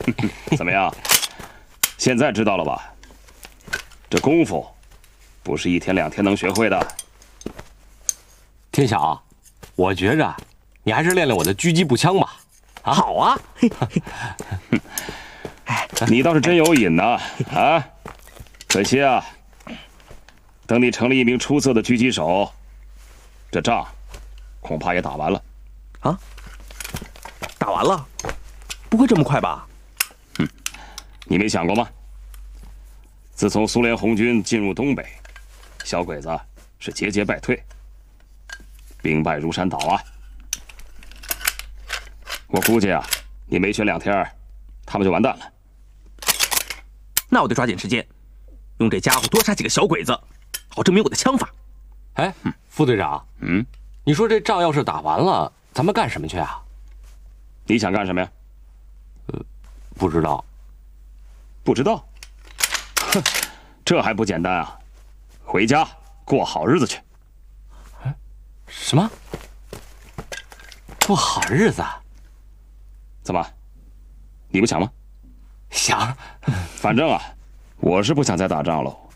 怎么样？现在知道了吧？这功夫不是1天2天能学会的。 天晓，我觉着你还是练练我的狙击步枪吧。啊， 好啊！ 你倒是真有瘾呐！啊，可惜啊，等你成了一名出色的狙击手，这仗恐怕也打完了。 啊？打完了？不会这么快吧？ 你没想过吗？自从苏联红军进入东北，小鬼子是节节败退，兵败如山倒啊！我估计啊，你没学2天，他们就完蛋了。 那我得抓紧时间，用这家伙多杀几个小鬼子，好证明我的枪法。 哎，副队长，你说这仗要是打完了，咱们干什么去啊？ 你想干什么呀？ 不知道。 不知道？哼，这还不简单啊！回家过好日子去。 什么？过好日子？ 怎么？你不想吗？ 想。 反正啊，我是不想再打仗喽。